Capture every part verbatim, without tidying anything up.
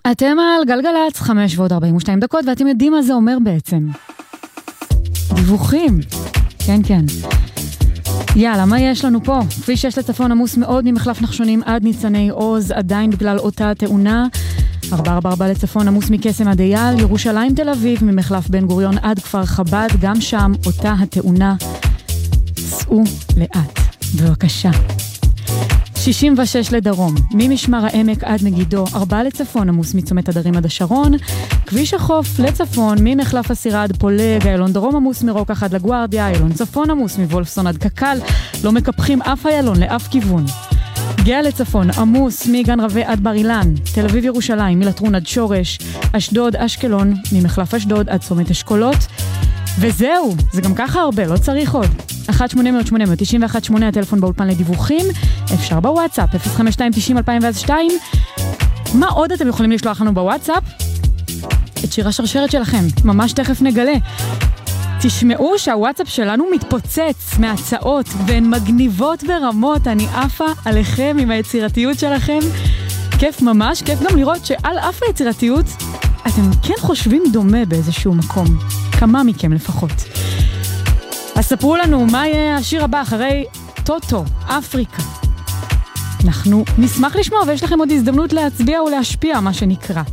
אתם על גלגלץ, חמש ועוד ארבעים ושתיים דקות, ואתם יודעים מה זה אומר בעצם. דיווחים. כן, כן. יאללה, מה יש לנו פה? כפי שיש לצפון עמוס מאוד ממחלף נחשונים עד ניצני עוז, עדיין בגלל אותה תאונה. ארבע ארבע ארבע לצפון עמוס מקסם עד אייל, ירושלים תל אביב, ממחלף בן גוריון עד כפר חב"ד, גם שם אותה התאונה. סעו לאט, בבקשה. שישים ושש לדרום, ממשמר העמק עד מגידו, ארבע לצפון עמוס מצומת הדרים עד השרון, כביש החוף לצפון, ממחלף הסירה עד פולג, איילון דרום עמוס מרוקח עד לגוארדיה, איילון צפון עמוס מוולפסון עד קקל, לא מקפחים אף איילון לאף כיוון. גאה לצפון, עמוס מגן רווה עד בר אילן, תל אביב ירושלים, מלטרון עד שורש, אשדוד, אשקלון, ממחלף אשדוד עד צומת אשכולות, וזהו, זה גם ככה הרבה, לא צריך עוד. אחת שמונה אפס אפס שמונה תשע אחת שמונה הטלפון באולפן לדיווחים, אפשר בוואטסאפ, אפס חמש שתיים תשעים אלפיים ושתיים. מה עוד אתם יכולים לשלוח לנו בוואטסאפ? את שיר השרשרת שלכם, ממש תכף נגלה. תשמעו שהוואטסאפ שלנו מתפוצץ מהצעות, והן מגניבות ברמות, אני עפה עליכם עם היצירתיות שלכם. כיף ממש, כיף גם לראות שעל אף היצירתיות, אתם כן חושבים דומה באיזשהו מקום. כמה מכם לפחות. אז ספרו לנו מה יהיה השיר הבא אחרי טוטו, אפריקה. אנחנו נשמח לשמוע ויש לכם עוד הזדמנות להצביע ולהשפיע, מה שנקרא.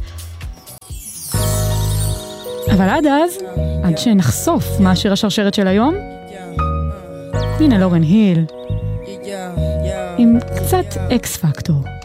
אבל עד אז, עד שנחשוף מה השיר השרשרת של היום, הנה לורן היל, עם קצת אקס פקטור.